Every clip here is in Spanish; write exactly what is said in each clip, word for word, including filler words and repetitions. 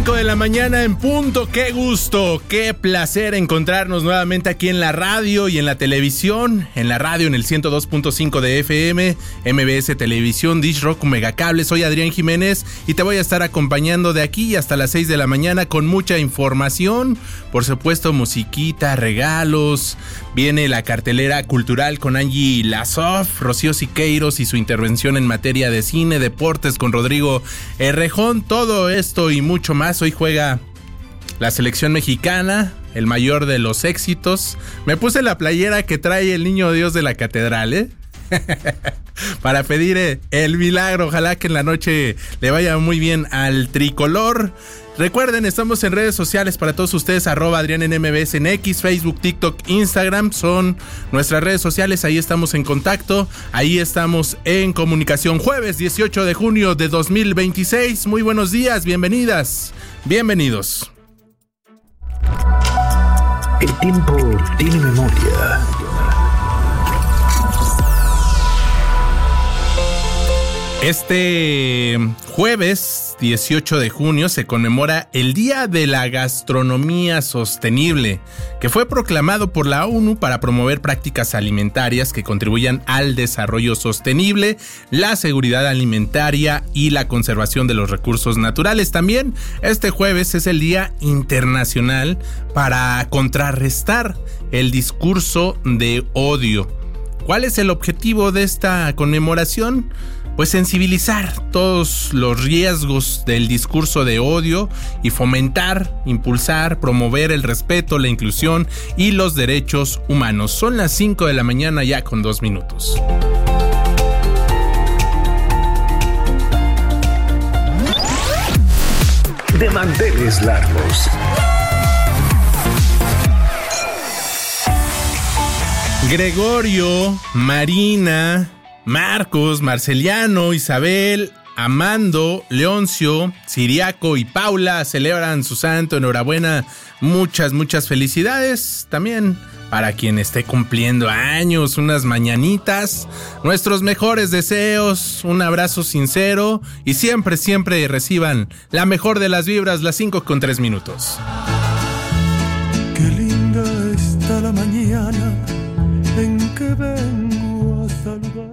De la mañana en punto, qué gusto, qué placer encontrarnos nuevamente aquí en la radio y en la televisión. En la radio en el ciento dos punto cinco de F M, M B S Televisión, Dish Rock, Megacable. Soy Adrián Jiménez y te voy a estar acompañando de aquí hasta las seis de la mañana con mucha información, por supuesto musiquita, regalos. Viene la cartelera cultural con Angie Lazoff, Rocío Siqueiros y su intervención en materia de cine, deportes con Rodrigo Errejón. Todo esto y mucho más. Hoy juega la selección mexicana, el mayor de los éxitos. Me puse la playera que trae el niño Dios de la catedral, ¿eh? Para pedir eh, el milagro. Ojalá que en la noche le vaya muy bien al tricolor. Recuerden, estamos en redes sociales para todos ustedes, arroba Adrián en M B S en X, Facebook, TikTok, Instagram, son nuestras redes sociales, ahí estamos en contacto, ahí estamos en comunicación. Jueves dieciocho de junio de dos mil veintiséis, muy buenos días, bienvenidas, bienvenidos. El tiempo tiene memoria. Este jueves dieciocho de junio se conmemora el Día de la Gastronomía Sostenible, que fue proclamado por la ONU para promover prácticas alimentarias que contribuyan al desarrollo sostenible, la seguridad alimentaria y la conservación de los recursos naturales. También este jueves es el Día Internacional para contrarrestar el discurso de odio. ¿Cuál es el objetivo de esta conmemoración? Pues sensibilizar todos los riesgos del discurso de odio y fomentar, impulsar, promover el respeto, la inclusión y los derechos humanos. Son las cinco de la mañana ya con dos minutos. De manteles largos. Gregorio, Marina, Marcos, Marceliano, Isabel, Amando, Leoncio, Siriaco y Paula celebran su santo. Enhorabuena, muchas, muchas felicidades. También para quien esté cumpliendo años, unas mañanitas, nuestros mejores deseos, un abrazo sincero y siempre, siempre reciban la mejor de las vibras, las cinco con tres minutos. Qué linda está la mañana en que vengo a saludar.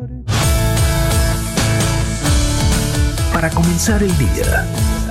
Para comenzar el día.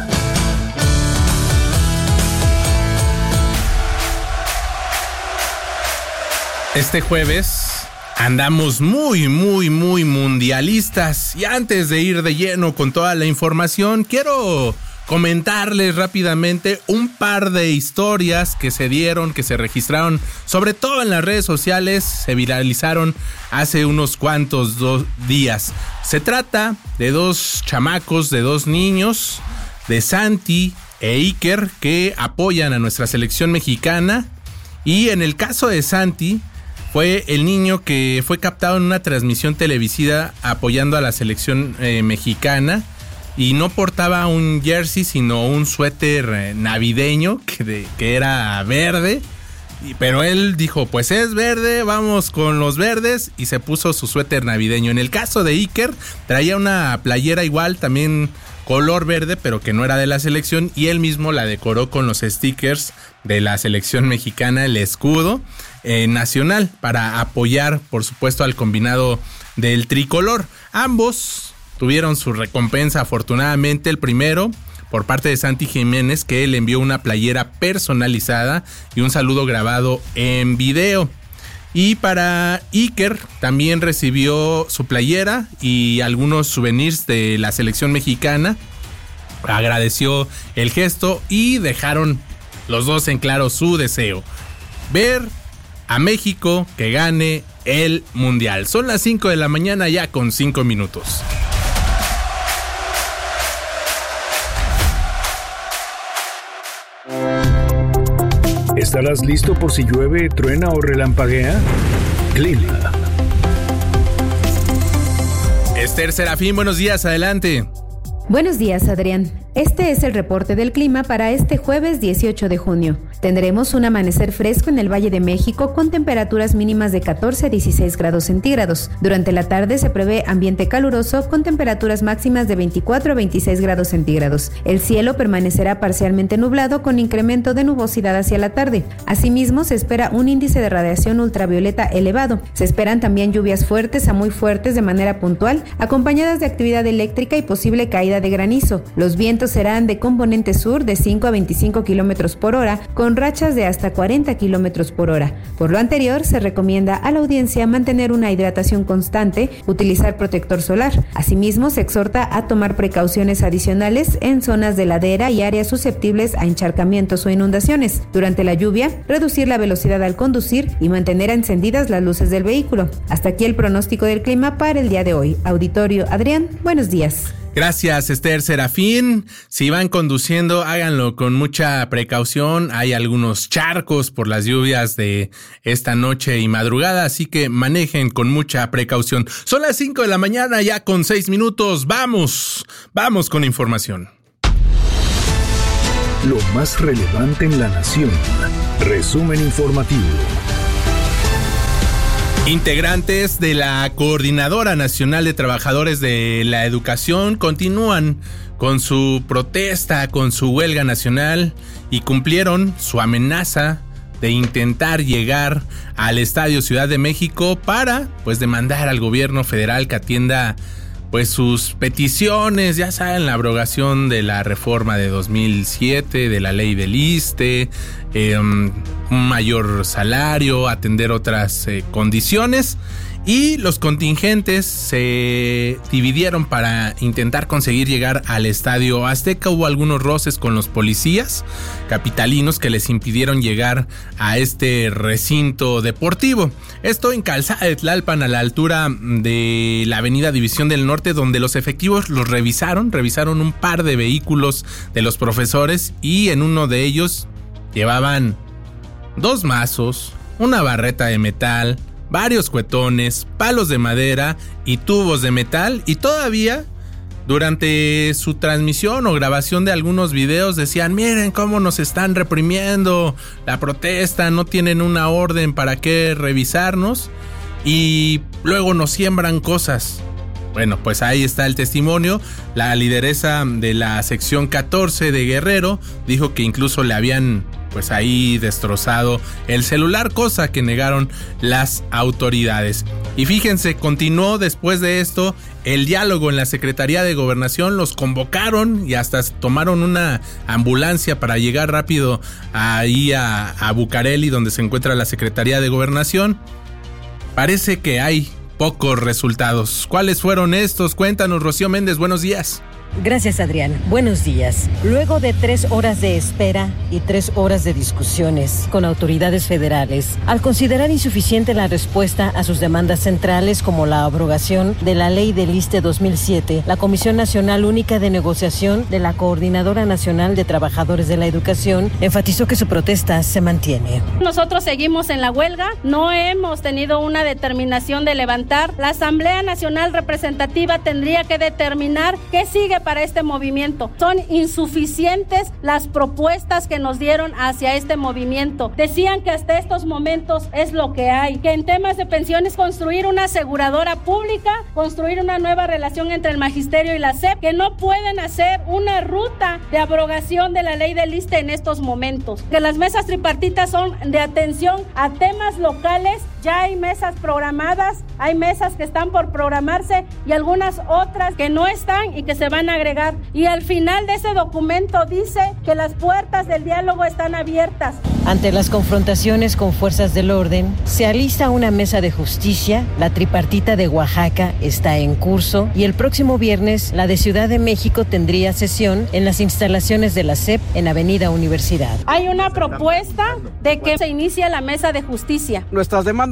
Este jueves andamos muy, muy, muy mundialistas. Y antes de ir de lleno con toda la información, quiero comentarles rápidamente un par de historias que se dieron, que se registraron, sobre todo en las redes sociales, se viralizaron hace unos cuantos dos días. Se trata de dos chamacos, de dos niños, de Santi e Iker, que apoyan a nuestra selección mexicana. Y en el caso de Santi, fue el niño que fue captado en una transmisión televisiva apoyando a la selección eh, mexicana. Y no portaba un jersey, sino un suéter navideño que, de, que era verde. Y, pero él dijo, pues es verde, vamos con los verdes. Y se puso su suéter navideño. En el caso de Iker, traía una playera igual, también color verde, pero que no era de la selección. Y él mismo la decoró con los stickers de la selección mexicana, el escudo eh, nacional, para apoyar, por supuesto, al combinado del tricolor. Ambos tuvieron su recompensa, afortunadamente. El primero por parte de Santi Jiménez, que le envió una playera personalizada y un saludo grabado en video. Y para Iker también recibió su playera y algunos souvenirs de la selección mexicana. Agradeció el gesto y dejaron los dos en claro su deseo: ver a México que gane el Mundial. Son las cinco de la mañana ya con cinco minutos. ¿Estarás listo por si llueve, truena o relampaguea? Clima. Esther Serafín, buenos días, adelante. Buenos días, Adrián. Este es el reporte del clima para este jueves dieciocho de junio. Tendremos un amanecer fresco en el Valle de México con temperaturas mínimas de catorce a dieciséis grados centígrados. Durante la tarde se prevé ambiente caluroso con temperaturas máximas de veinticuatro a veintiséis grados centígrados. El cielo permanecerá parcialmente nublado con incremento de nubosidad hacia la tarde. Asimismo, se espera un índice de radiación ultravioleta elevado. Se esperan también lluvias fuertes a muy fuertes de manera puntual, acompañadas de actividad eléctrica y posible caída de granizo. Los vientos serán de componente sur de cinco a veinticinco kilómetros por hora, con rachas de hasta cuarenta kilómetros por hora. Por lo anterior, se recomienda a la audiencia mantener una hidratación constante, utilizar protector solar. Asimismo, se exhorta a tomar precauciones adicionales en zonas de ladera y áreas susceptibles a encharcamientos o inundaciones. Durante la lluvia, reducir la velocidad al conducir y mantener encendidas las luces del vehículo. Hasta aquí el pronóstico del clima para el día de hoy. Auditorio Adrián, buenos días. Gracias, Esther Serafín. Si van conduciendo, háganlo con mucha precaución. Hay algunos charcos por las lluvias de esta noche y madrugada, así que manejen con mucha precaución. Son las cinco de la mañana, ya con seis minutos. Vamos, vamos con información. Lo más relevante en la nación. Resumen informativo. Integrantes de la Coordinadora Nacional de Trabajadores de la Educación continúan con su protesta, con su huelga nacional y cumplieron su amenaza de intentar llegar al Estadio Ciudad de México para, pues, demandar al gobierno federal que atienda, pues, sus peticiones, ya saben, la abrogación de la reforma de dos mil siete, de la ley del ISSSTE, eh, un mayor salario, atender otras eh, condiciones, y los contingentes se dividieron para intentar conseguir llegar al Estadio Azteca. Hubo algunos roces con los policías capitalinos que les impidieron llegar a este recinto deportivo. Esto en Calzada de Tlalpan, a la altura de la avenida División del Norte, donde los efectivos los revisaron, revisaron un par de vehículos de los profesores y en uno de ellos llevaban dos mazos, una barreta de metal, varios cuetones, palos de madera y tubos de metal, y todavía durante su transmisión o grabación de algunos videos decían: miren cómo nos están reprimiendo la protesta, no tienen una orden para qué revisarnos, y luego nos siembran cosas. Bueno, pues ahí está el testimonio. La lideresa de la sección catorce de Guerrero dijo que incluso le habían, pues, ahí destrozado el celular, cosa que negaron las autoridades. Y fíjense, continuó después de esto el diálogo en la Secretaría de Gobernación. Los convocaron y hasta tomaron una ambulancia para llegar rápido ahí a, a Bucareli, donde se encuentra la Secretaría de Gobernación. Parece que hay pocos resultados. ¿Cuáles fueron estos? Cuéntanos, Rocío Méndez, buenos días. Gracias, Adrián. Buenos días. Luego de tres horas de espera y tres horas de discusiones con autoridades federales, al considerar insuficiente la respuesta a sus demandas centrales como la abrogación de la ley del ISSSTE dos mil siete, la Comisión Nacional Única de Negociación de la Coordinadora Nacional de Trabajadores de la Educación enfatizó que su protesta se mantiene. Nosotros seguimos en la huelga, no hemos tenido una determinación de levantar. La Asamblea Nacional Representativa tendría que determinar qué sigue para este movimiento. Son insuficientes las propuestas que nos dieron hacia este movimiento. Decían que hasta estos momentos es lo que hay, que en temas de pensiones construir una aseguradora pública, construir una nueva relación entre el magisterio y la S E P, que no pueden hacer una ruta de abrogación de la ley del ISSSTE en estos momentos, que las mesas tripartitas son de atención a temas locales. Ya hay mesas programadas, hay mesas que están por programarse y algunas otras que no están y que se van a agregar. Y al final de ese documento dice que las puertas del diálogo están abiertas. Ante las confrontaciones con fuerzas del orden, se alista una mesa de justicia. La tripartita de Oaxaca está en curso y el próximo viernes la de Ciudad de México tendría sesión en las instalaciones de la S E P en Avenida Universidad. Hay una propuesta de que se inicie la mesa de justicia. Nuestras demandas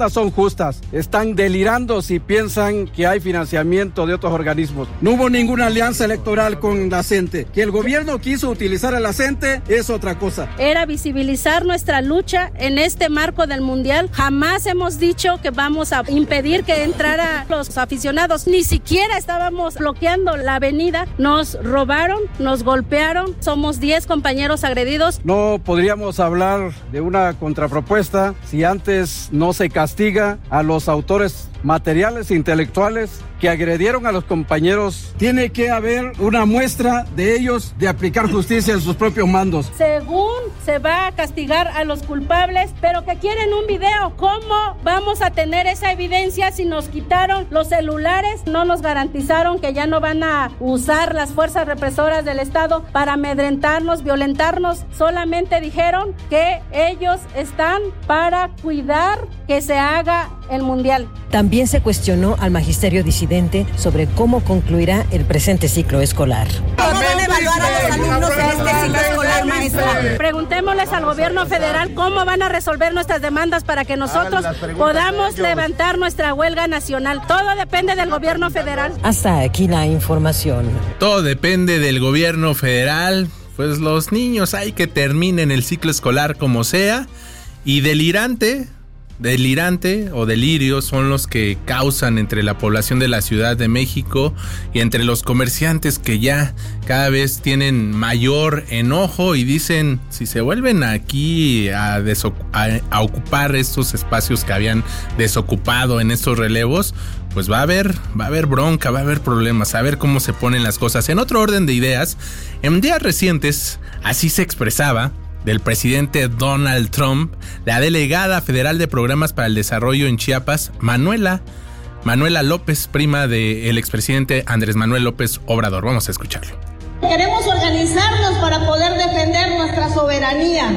demandas son justas. Están delirando si piensan que hay financiamiento de otros organismos. No hubo ninguna alianza electoral con la C E N T E. Que el gobierno quiso utilizar a la C E N T E es otra cosa. Era visibilizar nuestra lucha en este marco del Mundial. Jamás hemos dicho que vamos a impedir que entraran los aficionados. Ni siquiera estábamos bloqueando la avenida. Nos robaron, nos golpearon. Somos diez compañeros agredidos. No podríamos hablar de una contrapropuesta si antes no se castiga a los autores materiales e intelectuales que agredieron a los compañeros. Tiene que haber una muestra de ellos de aplicar justicia en sus propios mandos. Según se va a castigar a los culpables, pero que quieren un video. ¿Cómo vamos a tener esa evidencia si nos quitaron los celulares? No nos garantizaron que ya no van a usar las fuerzas represoras del Estado para amedrentarnos, violentarnos. Solamente dijeron que ellos están para cuidar que se haga el Mundial. También se cuestionó al magisterio disidente sobre cómo concluirá el presente ciclo escolar. ¿Cómo van a evaluar a los alumnos de este ciclo escolar, maestra? Preguntémosles al gobierno federal cómo van a resolver nuestras demandas para que nosotros podamos levantar nuestra huelga nacional. Todo depende del gobierno federal. Hasta aquí la información. Todo depende del gobierno federal. Pues los niños hay que terminen el ciclo escolar como sea. Y delirante... Delirante o delirio son los que causan entre la población de la Ciudad de México y entre los comerciantes que ya cada vez tienen mayor enojo y dicen, si se vuelven aquí a, desoc- a, a ocupar estos espacios que habían desocupado en estos relevos, pues va a haber, va a haber bronca, va a haber problemas, a ver cómo se ponen las cosas. En otro orden de ideas, en días recientes, así se expresaba del presidente Donald Trump, la delegada federal de programas para el desarrollo en Chiapas, Manuela, Manuela López, prima del expresidente Andrés Manuel López Obrador. Vamos a escucharlo. Queremos organizarnos para poder defender nuestra soberanía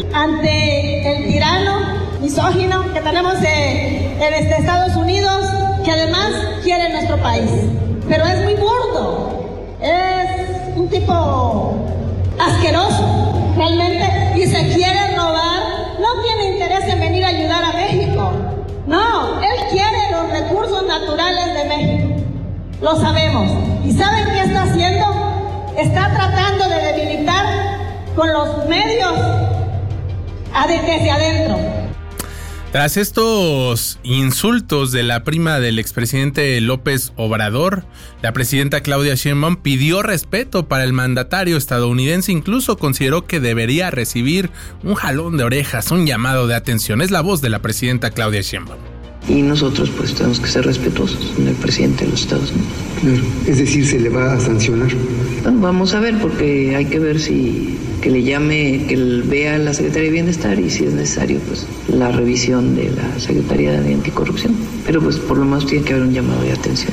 ante el tirano misógino que tenemos en este Estados Unidos, que además quiere nuestro país. Pero es muy burdo, es un tipo asqueroso realmente, y se quiere robar. No tiene interés en venir a ayudar a México. No, él quiere los recursos naturales de México. Lo sabemos. ¿Y saben qué está haciendo? Está tratando de debilitar con los medios desde adentro. Tras estos insultos de la prima del expresidente López Obrador, la presidenta Claudia Sheinbaum pidió respeto para el mandatario estadounidense, incluso consideró que debería recibir un jalón de orejas, un llamado de atención. Es la voz de la presidenta Claudia Sheinbaum. Y nosotros pues tenemos que ser respetuosos con el presidente de los Estados Unidos. Claro, es decir, ¿se le va a sancionar? Bueno, vamos a ver, porque hay que ver si que le llame, que vea la Secretaría de Bienestar y si es necesario pues la revisión de la Secretaría de Anticorrupción. Pero pues por lo menos tiene que haber un llamado de atención.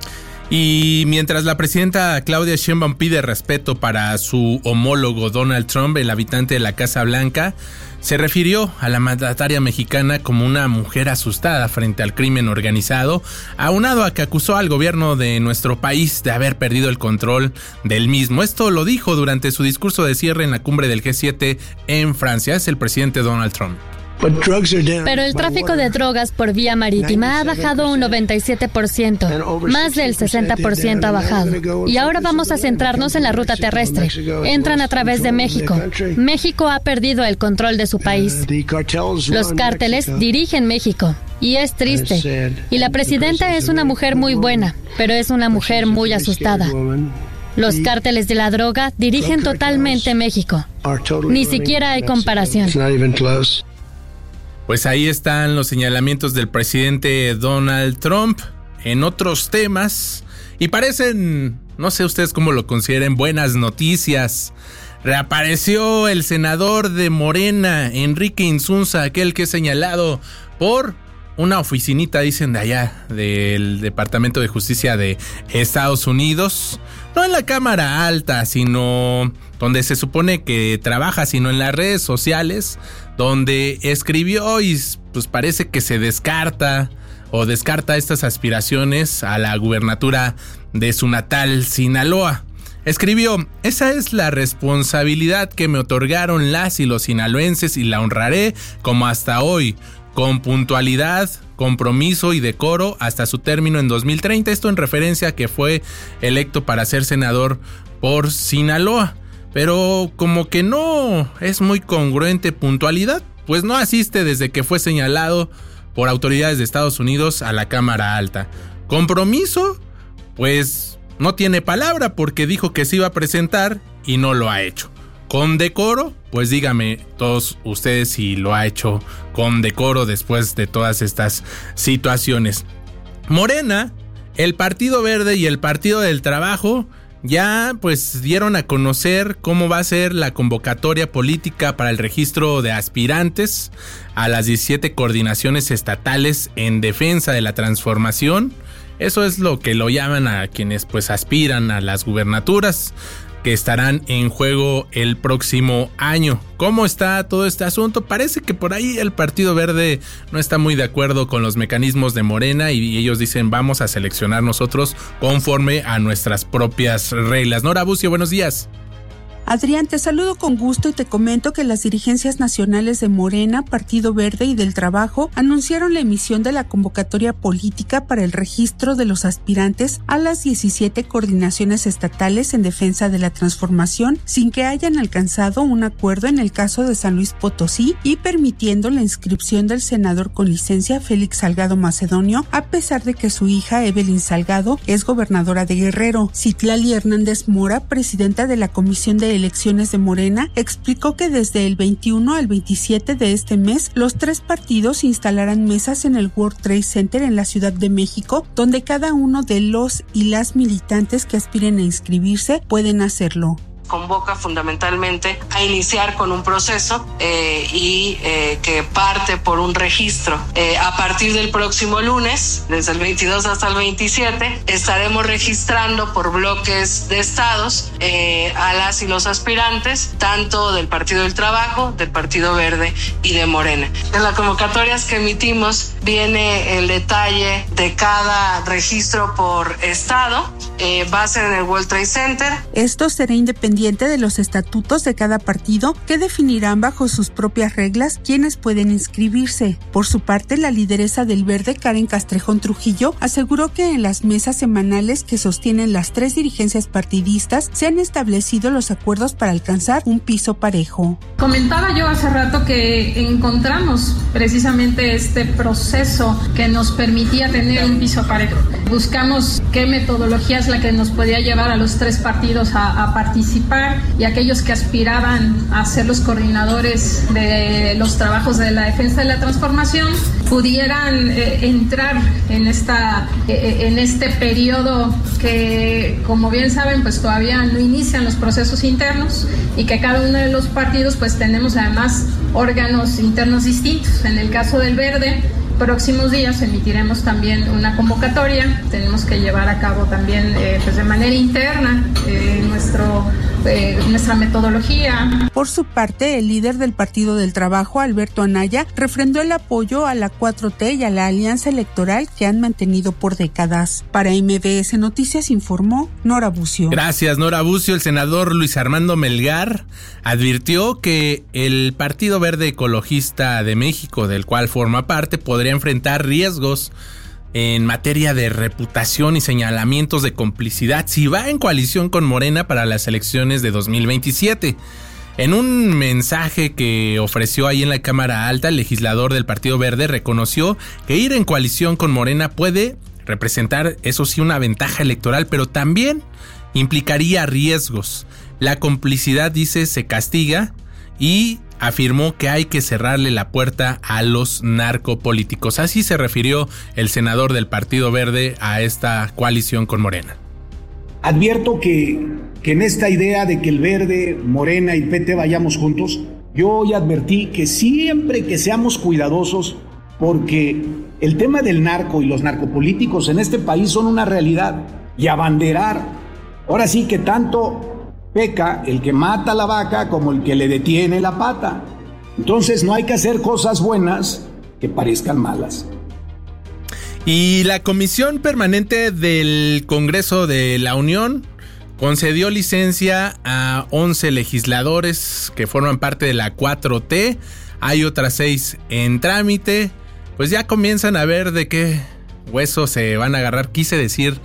Y mientras la presidenta Claudia Sheinbaum pide respeto para su homólogo Donald Trump, el habitante de la Casa Blanca, se refirió a la mandataria mexicana como una mujer asustada frente al crimen organizado, aunado a que acusó al gobierno de nuestro país de haber perdido el control del mismo. Esto lo dijo durante su discurso de cierre en la cumbre del G siete en Francia. Es el presidente Donald Trump. Pero el tráfico de drogas por vía marítima ha bajado un noventa y siete por ciento, más del sesenta por ciento ha bajado. Y ahora vamos a centrarnos en la ruta terrestre. Entran a través de México. México ha perdido el control de su país. Los cárteles dirigen México. Y es triste. Y la presidenta es una mujer muy buena, pero es una mujer muy asustada. Los cárteles de la droga dirigen totalmente México. Ni siquiera hay comparación. Pues ahí están los señalamientos del presidente Donald Trump en otros temas y parecen, no sé ustedes cómo lo consideren, buenas noticias. Reapareció el senador de Morena, Enrique Insunza, aquel que es señalado por una oficinita, dicen, de allá, del Departamento de Justicia de Estados Unidos. No en la Cámara Alta, sino donde se supone que trabaja, sino en las redes sociales, donde escribió y pues parece que se descarta o descarta estas aspiraciones a la gubernatura de su natal Sinaloa. Escribió: esa es la responsabilidad que me otorgaron las y los sinaloenses y la honraré como hasta hoy, con puntualidad, compromiso y decoro hasta su término en dos mil treinta. Esto en referencia a que fue electo para ser senador por Sinaloa. Pero como que no es muy congruente puntualidad, pues no asiste desde que fue señalado por autoridades de Estados Unidos a la Cámara Alta. Compromiso, pues no tiene palabra porque dijo que se iba a presentar y no lo ha hecho. Con decoro, pues dígame todos ustedes si lo ha hecho con decoro después de todas estas situaciones. Morena, el Partido Verde y el Partido del Trabajo ya pues dieron a conocer cómo va a ser la convocatoria política para el registro de aspirantes a las diecisiete coordinaciones estatales en defensa de la transformación. Eso es lo que lo llaman a quienes pues aspiran a las gubernaturas que estarán en juego el próximo año. ¿Cómo está todo este asunto? Parece que por ahí el Partido Verde no está muy de acuerdo con los mecanismos de Morena y ellos dicen vamos a seleccionar nosotros conforme a nuestras propias reglas. Nora Bucio, buenos días. Adrián, te saludo con gusto y te comento que las dirigencias nacionales de Morena, Partido Verde y del Trabajo anunciaron la emisión de la convocatoria política para el registro de los aspirantes a las diecisiete coordinaciones estatales en defensa de la transformación sin que hayan alcanzado un acuerdo en el caso de San Luis Potosí y permitiendo la inscripción del senador con licencia Félix Salgado Macedonio, a pesar de que su hija Evelyn Salgado es gobernadora de Guerrero. Citlali Hernández Mora, presidenta de la Comisión de Elecciones de Morena, explicó que desde el veintiuno al veintisiete de este mes, los tres partidos instalarán mesas en el World Trade Center en la Ciudad de México, donde cada uno de los y las militantes que aspiren a inscribirse pueden hacerlo. Convoca fundamentalmente a iniciar con un proceso eh, y eh, que parte por un registro. Eh, a partir del próximo lunes, desde el veintidós hasta el veintisiete, estaremos registrando por bloques de estados eh, a las y los aspirantes, tanto del Partido del Trabajo, del Partido Verde y de Morena. En las convocatorias que emitimos viene el detalle de cada registro por estado. Eh, va a ser en el World Trade Center. Esto será independiente de los estatutos de cada partido que definirán bajo sus propias reglas quiénes pueden inscribirse. Por su parte, la lideresa del Verde, Karen Castrejón Trujillo, aseguró que en las mesas semanales que sostienen las tres dirigencias partidistas se han establecido los acuerdos para alcanzar un piso parejo. Comentaba yo hace rato que encontramos precisamente este proceso que nos permitía tener un piso parejo. Buscamos qué metodología es la que nos podía llevar a los tres partidos a, a participar y aquellos que aspiraban a ser los coordinadores de los trabajos de la defensa de la transformación pudieran eh, entrar en esta eh, en este periodo que, como bien saben, pues todavía no inician los procesos internos y que cada uno de los partidos pues tenemos además órganos internos distintos. En el caso del Verde, próximos días emitiremos también una convocatoria. Tenemos que llevar a cabo también eh, pues de manera interna eh, nuestro eh, nuestra metodología. Por su parte, el líder del Partido del Trabajo, Alberto Anaya, refrendó el apoyo a la cuatro T y a la alianza electoral que han mantenido por décadas. Para M B S Noticias informó Nora Bucio. Gracias, Nora Bucio. El senador Luis Armando Melgar advirtió que el Partido Verde Ecologista de México, del cual forma parte, podría enfrentar riesgos en materia de reputación y señalamientos de complicidad si va en coalición con Morena para las elecciones de dos mil veintisiete. En un mensaje que ofreció ahí en la Cámara Alta, el legislador del Partido Verde reconoció que ir en coalición con Morena puede representar, eso sí, una ventaja electoral, pero también implicaría riesgos. La complicidad, dice, se castiga, y afirmó que hay que cerrarle la puerta a los narcopolíticos. Así se refirió el senador del Partido Verde a esta coalición con Morena. Advierto que, que en esta idea de que el Verde, Morena y P T vayamos juntos, yo hoy advertí que siempre que seamos cuidadosos, porque el tema del narco y los narcopolíticos en este país son una realidad, y abanderar, ahora sí que tanto peca el que mata la vaca como el que le detiene la pata. Entonces no hay que hacer cosas buenas que parezcan malas. Y la Comisión Permanente del Congreso de la Unión concedió licencia a once legisladores que forman parte de la cuatro T. Hay otras seis en trámite. pues ya comienzan a ver de qué hueso se van a agarrar. Quise decir,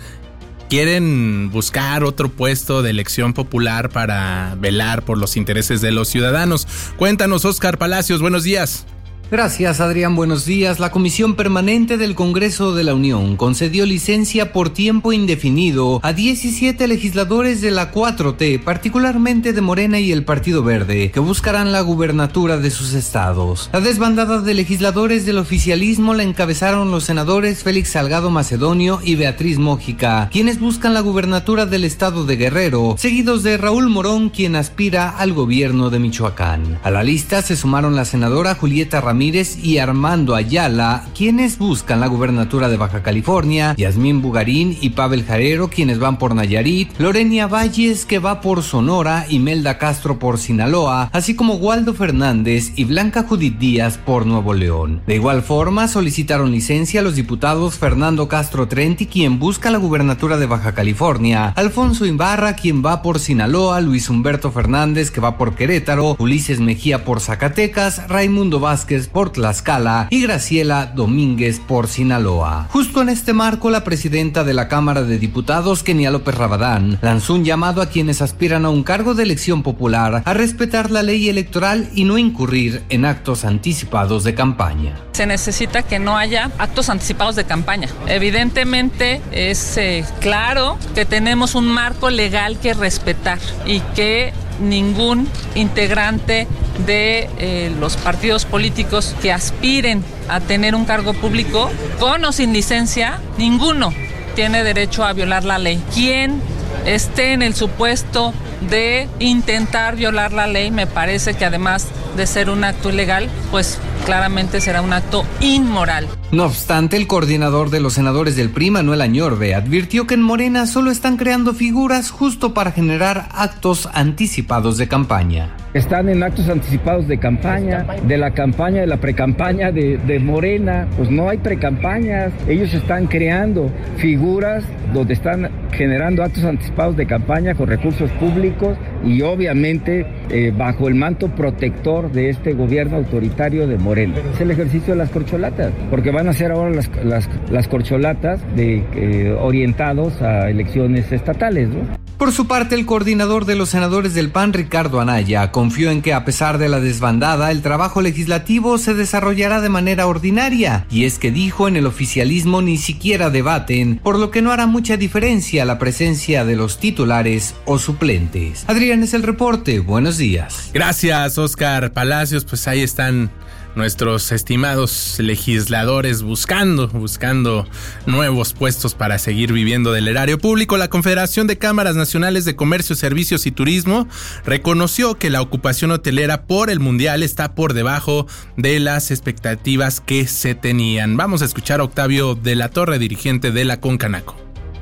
quieren buscar otro puesto de elección popular para velar por los intereses de los ciudadanos. Cuéntanos, Óscar Palacios, buenos días. Gracias, Adrián. Buenos días. La Comisión Permanente del Congreso de la Unión concedió licencia por tiempo indefinido a diecisiete legisladores de la cuatro T, particularmente de Morena y el Partido Verde, que buscarán la gubernatura de sus estados. La desbandada de legisladores del oficialismo la encabezaron los senadores Félix Salgado Macedonio y Beatriz Mójica, quienes buscan la gubernatura del estado de Guerrero, seguidos de Raúl Morón, quien aspira al gobierno de Michoacán. A la lista se sumaron la senadora Julieta Ramírez Ramírez y Armando Ayala, quienes buscan la gubernatura de Baja California, Yasmín Bugarín y Pavel Jarero, quienes van por Nayarit, Lorenia Valles, que va por Sonora, Imelda Castro por Sinaloa, así como Waldo Fernández y Blanca Judith Díaz por Nuevo León. De igual forma, solicitaron licencia a los diputados Fernando Castro Trenti, quien busca la gubernatura de Baja California, Alfonso Ibarra, quien va por Sinaloa, Luis Humberto Fernández, que va por Querétaro, Ulises Mejía por Zacatecas, Raimundo Vázquez por Tlaxcala y Graciela Domínguez por Sinaloa. Justo en este marco, la presidenta de la Cámara de Diputados, Kenia López Rabadán, lanzó un llamado a quienes aspiran a un cargo de elección popular a respetar la ley electoral y no incurrir en actos anticipados de campaña. Se necesita que no haya actos anticipados de campaña. Evidentemente es eh, claro que tenemos un marco legal que respetar y que ningún integrante de eh, los partidos políticos que aspiren a tener un cargo público, con o sin licencia, ninguno tiene derecho a violar la ley. Quien esté en el supuesto de intentar violar la ley, me parece que además de ser un acto ilegal, pues claramente será un acto inmoral. No obstante, el coordinador de los senadores del P R I, Manuel Añorbe, advirtió que en Morena solo están creando figuras justo para generar actos anticipados de campaña. Están en actos anticipados de campaña, de la campaña, de la precampaña de, de Morena. Pues no hay precampañas, ellos están creando figuras donde están generando actos anticipados de campaña con recursos públicos y obviamente eh, bajo el manto protector de este gobierno autoritario de Morena. Es el ejercicio de las corcholatas, porque van a ser ahora las, las, las corcholatas de, eh, orientados a elecciones estatales, ¿no? Por su parte, el coordinador de los senadores del P A N, Ricardo Anaya, confió en que a pesar de la desbandada, el trabajo legislativo se desarrollará de manera ordinaria. Y es que dijo, en el oficialismo ni siquiera debaten, por lo que no hará mucha diferencia la presencia de los titulares o suplentes. Adrián, es el reporte. Buenos días. Gracias, Óscar Palacios. Pues ahí están nuestros estimados legisladores buscando, buscando nuevos puestos para seguir viviendo del erario público. La Confederación de Cámaras Nacionales de Comercio, Servicios y Turismo reconoció que la ocupación hotelera por el Mundial está por debajo de las expectativas que se tenían. Vamos a escuchar a Octavio de la Torre, dirigente de la Concanaco.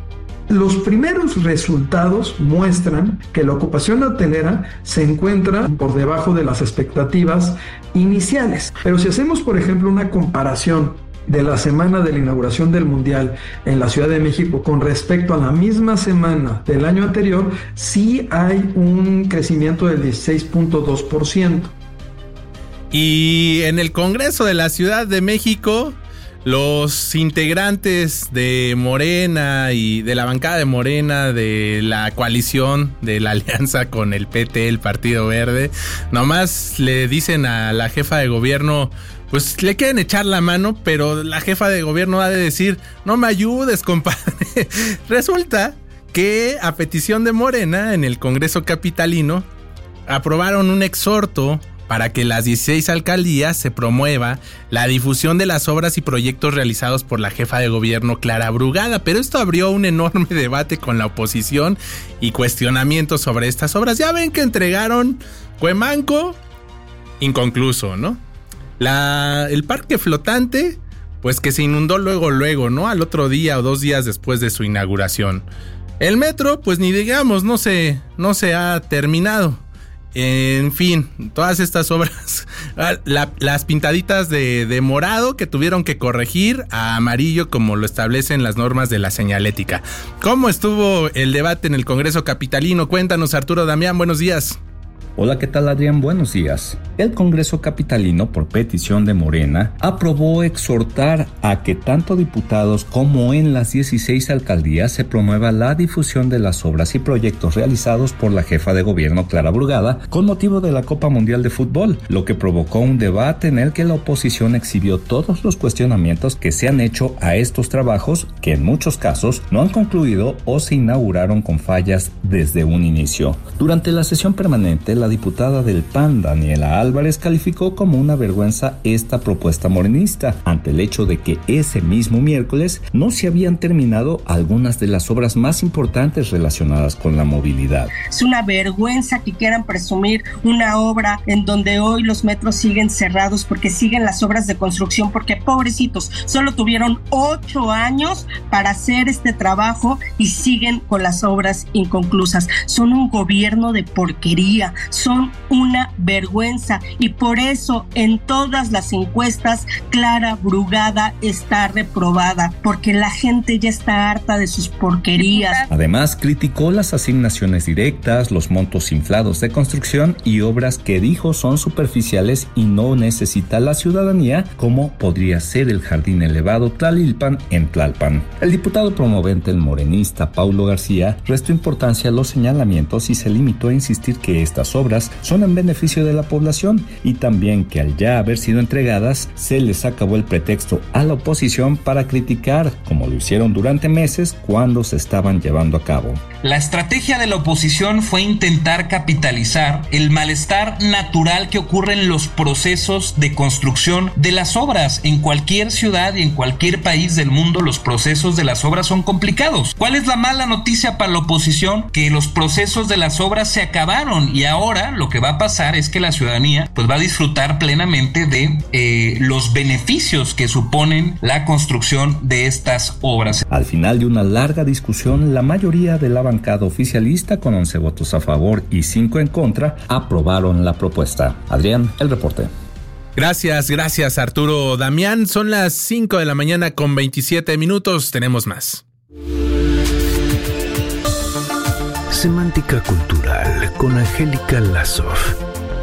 Los primeros resultados muestran que la ocupación hotelera se encuentra por debajo de las expectativas iniciales. Pero si hacemos, por ejemplo, una comparación de la semana de la inauguración del Mundial en la Ciudad de México con respecto a la misma semana del año anterior, sí hay un crecimiento del dieciséis punto dos por ciento. Y en el Congreso de la Ciudad de México, los integrantes de Morena y de la bancada de Morena, de la coalición, de la alianza con el P T, el Partido Verde, nomás le dicen a la jefa de gobierno, pues le quieren echar la mano, pero la jefa de gobierno ha de decir, no me ayudes, compadre. Resulta que a petición de Morena, en el Congreso capitalino, aprobaron un exhorto para que las dieciséis alcaldías se promueva la difusión de las obras y proyectos realizados por la jefa de gobierno Clara Brugada. Pero esto abrió un enorme debate con la oposición y cuestionamientos sobre estas obras. Ya ven que entregaron Cuemanco inconcluso, ¿no? La, el parque flotante, pues que se inundó luego, luego, ¿no? Al otro día o dos días después de su inauguración. El metro, pues ni digamos, no se, no se ha terminado. En fin, todas estas obras, la, las pintaditas de, de morado que tuvieron que corregir a amarillo como lo establecen las normas de la señalética. ¿Cómo estuvo el debate en el Congreso capitalino? Cuéntanos, Arturo Damián, buenos días. Hola, ¿qué tal, Adrián? Buenos días. El Congreso Capitalino, por petición de Morena, aprobó exhortar a que tanto diputados como en las dieciséis alcaldías se promueva la difusión de las obras y proyectos realizados por la jefa de gobierno Clara Brugada con motivo de la Copa Mundial de Fútbol, lo que provocó un debate en el que la oposición exhibió todos los cuestionamientos que se han hecho a estos trabajos, que en muchos casos no han concluido o se inauguraron con fallas desde un inicio. Durante la sesión permanente, la diputada del P A N, Daniela Álvarez, calificó como una vergüenza esta propuesta morenista, ante el hecho de que ese mismo miércoles no se habían terminado algunas de las obras más importantes relacionadas con la movilidad. Es una vergüenza que quieran presumir una obra en donde hoy los metros siguen cerrados porque siguen las obras de construcción, porque pobrecitos, solo tuvieron ocho años para hacer este trabajo y siguen con las obras inconclusas. Son un gobierno de porquería, son una vergüenza, y por eso en todas las encuestas Clara Brugada está reprobada, porque la gente ya está harta de sus porquerías. Además, criticó las asignaciones directas, los montos inflados de construcción y obras que dijo son superficiales y no necesita la ciudadanía, como podría ser el jardín elevado Tlalilpan en Tlalpan. El diputado promovente, el morenista Paulo García, restó importancia a los señalamientos y se limitó a insistir que estas obras son en beneficio de la población y también que al ya haber sido entregadas se les acabó el pretexto a la oposición para criticar, como lo hicieron durante meses cuando se estaban llevando a cabo. La estrategia de la oposición fue intentar capitalizar el malestar natural que ocurre en los procesos de construcción de las obras. En cualquier ciudad y en cualquier país del mundo los procesos de las obras son complicados. ¿Cuál es la mala noticia para la oposición? Que los procesos de las obras se acabaron y ahora lo que va a pasar es que la ciudadanía pues va a disfrutar plenamente de eh, los beneficios que suponen la construcción de estas obras. Al final de una larga discusión, la mayoría de la bancada oficialista, con once votos a favor y cinco en contra, aprobaron la propuesta. Adrián, el reporte. Gracias, gracias Arturo Damián. Son las cinco de la mañana con veintisiete minutos. Tenemos más. Semántica Cultural con Angélica Lazoff.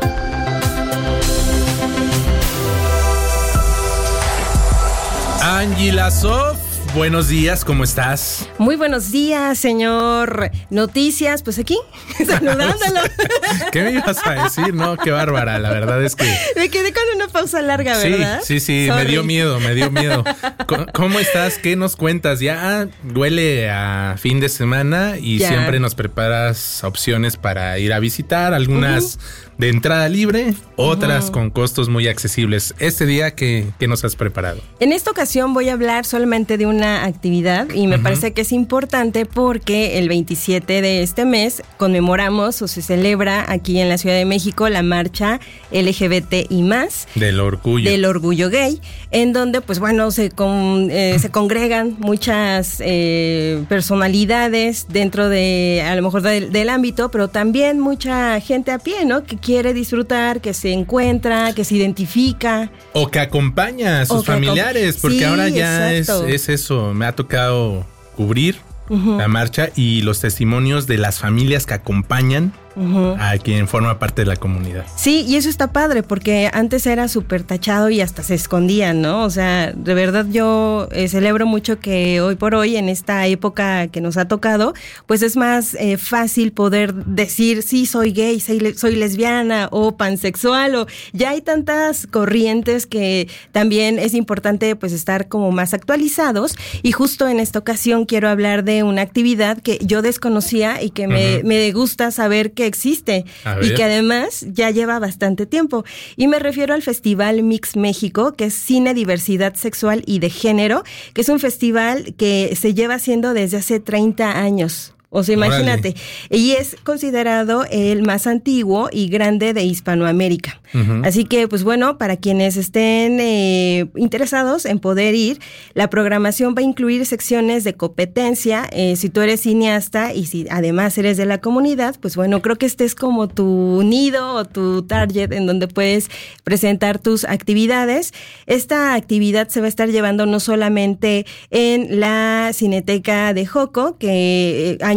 Angie Lazoff, buenos días, ¿cómo estás? Muy buenos días, señor Noticias, pues aquí, saludándolo. ¿Qué me ibas a decir? No, qué bárbara, la verdad es que... Me quedé con una pausa larga, ¿verdad? Sí, sí, sí, Sorry. me dio miedo, me dio miedo. ¿Cómo estás? ¿Qué nos cuentas? Ya huele a fin de semana y ya. Siempre nos preparas opciones para ir a visitar, algunas... Uh-huh. De entrada libre, otras uh-huh. con costos muy accesibles. Este día, ¿qué, ¿qué nos has preparado? En esta ocasión voy a hablar solamente de una actividad y me uh-huh. parece que es importante porque el veintisiete de este mes conmemoramos o se celebra aquí en la Ciudad de México la marcha L G B T y más. Del orgullo. Del orgullo gay, en donde pues bueno, se, con, eh, se congregan muchas eh, personalidades dentro de, a lo mejor del, del ámbito, pero también mucha gente a pie, ¿no? Que quiere disfrutar, que se encuentra, que se identifica. O que acompaña a sus familiares, acom- porque sí, ahora ya es, es eso. Me ha tocado cubrir uh-huh. la marcha y los testimonios de las familias que acompañan uh-huh. a quien forma parte de la comunidad. Sí, y eso está padre, porque antes era súper tachado y hasta se escondían, ¿no? O sea, de verdad yo eh, celebro mucho que hoy por hoy, en esta época que nos ha tocado, pues es más eh, fácil poder decir, sí, soy gay, soy, soy lesbiana o pansexual, o ya hay tantas corrientes que también es importante pues estar como más actualizados, y justo en esta ocasión quiero hablar de una actividad que yo desconocía y que me, uh-huh. me gusta saber que existe y que además ya lleva bastante tiempo. Y me refiero al Festival Mix México, que es Cine, Diversidad Sexual y de Género, que es un festival que se lleva haciendo desde hace treinta años. O sea, imagínate. Órale. Y es considerado el más antiguo y grande de Hispanoamérica. Uh-huh. Así que, pues bueno, para quienes estén eh, interesados en poder ir, la programación va a incluir secciones de competencia. Eh, si tú eres cineasta y si además eres de la comunidad, pues bueno, creo que este es como tu nido o tu target en donde puedes presentar tus actividades. Esta actividad se va a estar llevando no solamente en la Cineteca de Joco, que eh, año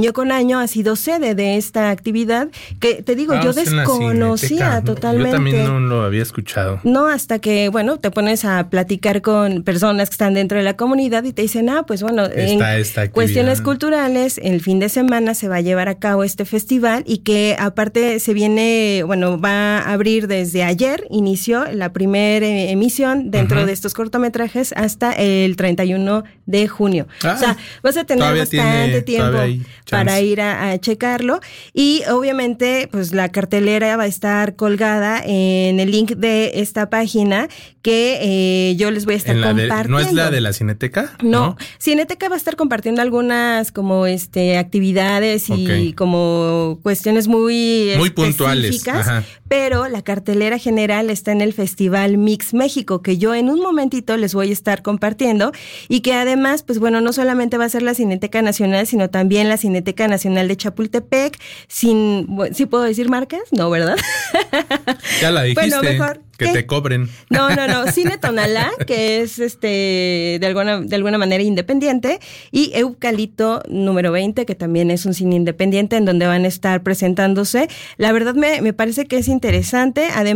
año con año ha sido sede de esta actividad que, te digo, ah, yo desconocía totalmente. Yo también no lo había escuchado. No, hasta que, bueno, te pones a platicar con personas que están dentro de la comunidad y te dicen, ah, pues bueno, Está en cuestiones culturales, el fin de semana se va a llevar a cabo este festival y que aparte se viene, bueno, va a abrir desde ayer, inició la primera emisión dentro uh-huh. de estos cortometrajes hasta el treinta y uno de junio. Ah, o sea, vas a tener bastante tiempo para ir a, a checarlo y obviamente pues la cartelera va a estar colgada en el link de esta página que eh, yo les voy a estar compartiendo. De, ¿No es la de la Cineteca? No, no, Cineteca va a estar compartiendo algunas como este actividades y okay. como cuestiones muy muy puntuales, Ajá. pero la cartelera general está en el Festival Mix México, que yo en un momentito les voy a estar compartiendo y que además, pues bueno, no solamente va a ser la Cineteca Nacional, sino también la Cineteca Nacional de Chapultepec, sin, ¿sí puedo decir marcas? No, ¿verdad? Ya la dijiste. Bueno, mejor. Que ¿Qué? Te cobren. No, no, no. Cine Tonalá, que es este de alguna, de alguna manera independiente, y Eucalipto número veinte, que también es un cine independiente en donde van a estar presentándose. La verdad me, me parece que es interesante. Además,